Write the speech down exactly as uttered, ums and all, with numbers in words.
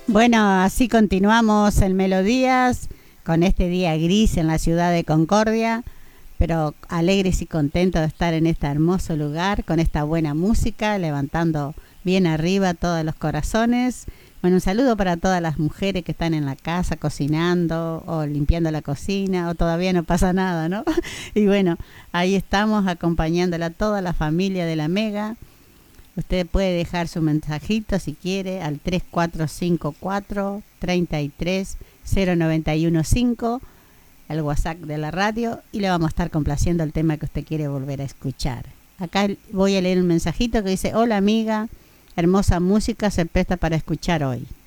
Bueno, así continuamos en Melodías con este día gris en la ciudad de Concordia, pero alegres y contentos de estar en este hermoso lugar con esta buena música, levantando bien arriba todos los corazones. Bueno, un saludo para todas las mujeres que están en la casa cocinando o limpiando la cocina o todavía no pasa nada, ¿no? Y bueno, ahí estamos acompañándola a toda la familia de la Mega. Usted puede dejar su mensajito si quiere al tres cuatro cinco cuatro, tres tres, cero nueve uno cinco, el WhatsApp de la radio, y le vamos a estar complaciendo el tema que usted quiere volver a escuchar. Acá voy a leer un mensajito que dice: hola amiga, hermosa música se presta para escuchar hoy.